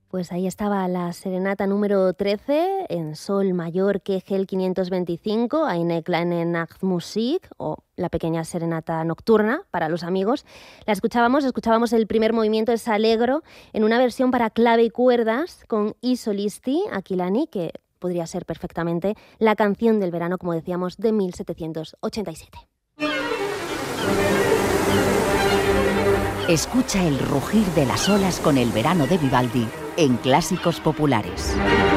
Pues ahí estaba la serenata número 13 en sol mayor Kegel 525, Eine kleine Nachtmusik, o la pequeña serenata nocturna para los amigos. Escuchábamos el primer movimiento, es Allegro, en una versión para clave y cuerdas con I solisti, Aquilani, que podría ser perfectamente la canción del verano, como decíamos, de 1787. Escucha el rugir de las olas con el verano de Vivaldi en Clásicos Populares.